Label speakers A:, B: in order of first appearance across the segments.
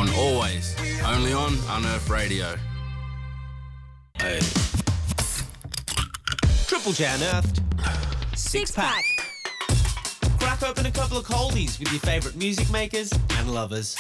A: On Always, only on Unearthed Radio. Hey.
B: Triple J Unearthed.
C: Six pack.
B: Crack open a couple of coldies with your favourite music makers and lovers.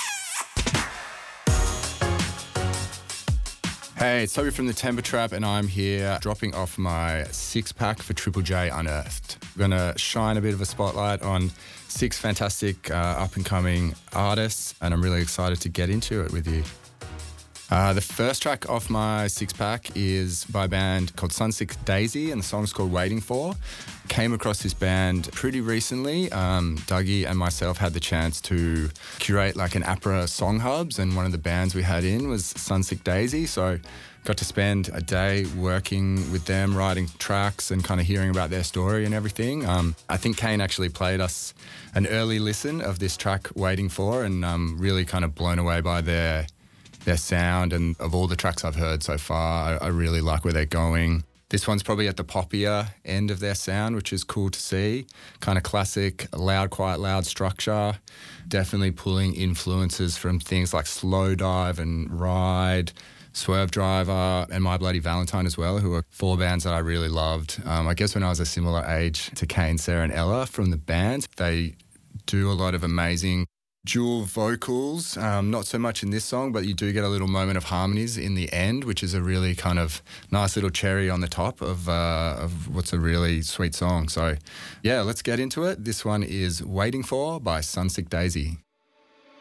D: Hey, it's Toby from the Temper Trap, and I'm here dropping off my six-pack for Triple J Unearthed. I'm going to shine a bit of a spotlight on 6 fantastic up-and-coming artists, and I'm really excited to get into it with you. The first track off my six-pack is by a band called Sunsick Daisy, and the song's called Waiting For. Came across this band pretty recently. Dougie and myself had the chance to curate like an APRA song hubs, and one of the bands we had in was Sunsick Daisy, so got to spend a day working with them, writing tracks and kind of hearing about their story and everything. I think Kane actually played us an early listen of this track Waiting For, and really kind of blown away by their sound, and of all the tracks I've heard so far, I really like where they're going. This one's probably at the poppier end of their sound, which is cool to see. Kind of classic, loud, quiet, loud structure. Definitely pulling influences from things like Slow Dive and Ride, Swerve Driver, and My Bloody Valentine as well, who are 4 bands that I really loved. I guess when I was a similar age to Kane, Sarah and Ella from the band, they do a lot of amazing dual vocals, not so much in this song, but you do get a little moment of harmonies in the end, which is a really kind of nice little cherry on the top of what's a really sweet song. So yeah, let's get into it. This one is Waiting For by Sunsick Daisy.